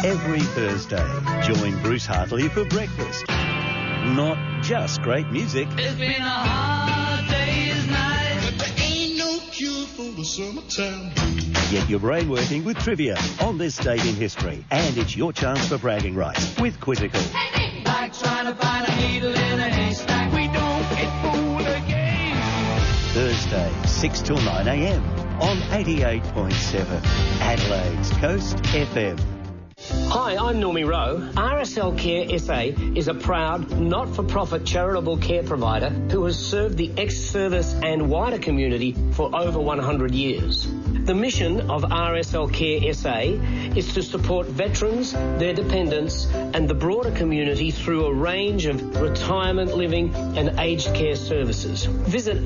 Every Thursday, join Bruce Hartley for breakfast. Not just great music. It's been a hard day's night, but there ain't no cure for the summertime. Get your brain working with trivia on this date in history. And it's your chance for bragging rights with Quizzical. like trying to find a needle in a haystack. We don't get fooled again. Thursday, 6 till 9 a.m. on 88.7 Adelaide's Coast FM. Hi, I'm Normie Rowe. RSL Care SA is a proud, not-for-profit charitable care provider who has served the ex-service and wider community for over 100 years. The mission of RSL Care SA is to support veterans, their dependents and the broader community through a range of retirement living and aged care services. Visit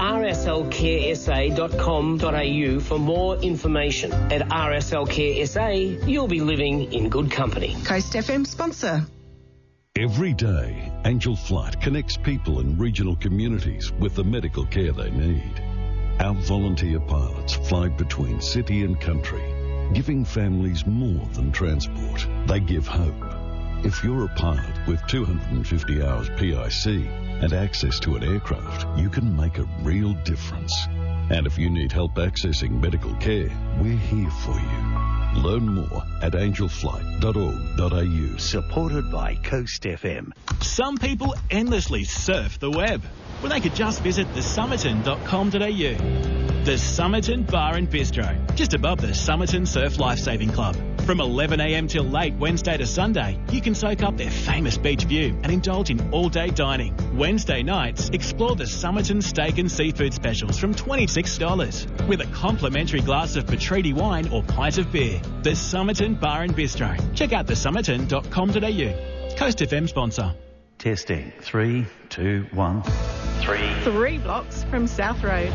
rslcaresa.com.au for more information. At RSL Care SA, you'll be living in good company. Coast FM sponsor. Every day, Angel Flight connects people in regional communities with the medical care they need. Our volunteer pilots fly between city and country, giving families more than transport. They give hope. If you're a pilot with 250 hours PIC and access to an aircraft, you can make a real difference. And if you need help accessing medical care, we're here for you. Learn more at angelflight.org.au. Supported by Coast FM. Some people endlessly surf the web when they could just visit thesomerton.com.au. The Somerton Bar and Bistro, just above the Somerton Surf Lifesaving Club. From 11 a.m. till late Wednesday to Sunday, you can soak up their famous beach view and indulge in all-day dining. Wednesday nights, explore the Somerton Steak and Seafood specials from $26 with a complimentary glass of Petriti wine or pint of beer. The Somerton Bar and Bistro. Check out thesomerton.com.au. Coast FM sponsor. Testing. 3, 2, 1. 3 blocks from South Road.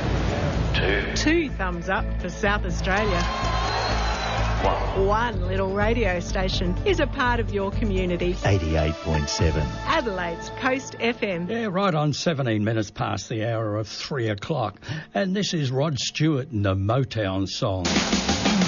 2 thumbs up for South Australia. 1 little radio station is a part of your community. 88.7 Adelaide's Coast FM. Yeah, right on 17 minutes past the hour of 3 o'clock. And this is Rod Stewart and the Motown song.